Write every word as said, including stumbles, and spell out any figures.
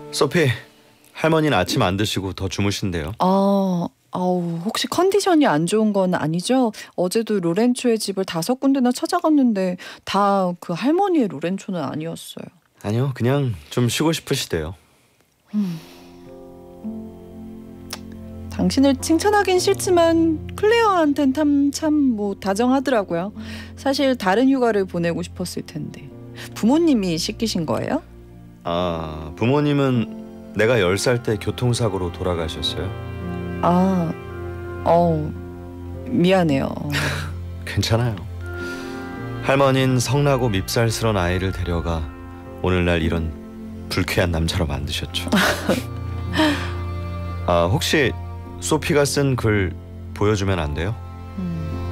소피, 할머니는 아침 안 드시고 더 주무신대요. 아, 아우, 혹시 컨디션이 안 좋은 건 아니죠? 어제도 로렌초의 집을 다섯 군데나 찾아갔는데 다 그 할머니의 로렌초는 아니었어요. 아니요, 그냥 좀 쉬고 싶으시대요. 음. 당신을 칭찬하긴 싫지만 클레어한텐 참 뭐 다정하더라고요. 사실 다른 휴가를 보내고 싶었을 텐데. 부모님이 시키신 거예요? 아, 부모님은 내가 열 살 때 교통사고로 돌아가셨어요. 아, 어, 미안해요. 괜찮아요. 할머니는 성나고 밉살스런 아이를 데려가 오늘날 이런 불쾌한 남자로 만드셨죠. 아, 혹시 소피가 쓴 글 보여주면 안 돼요?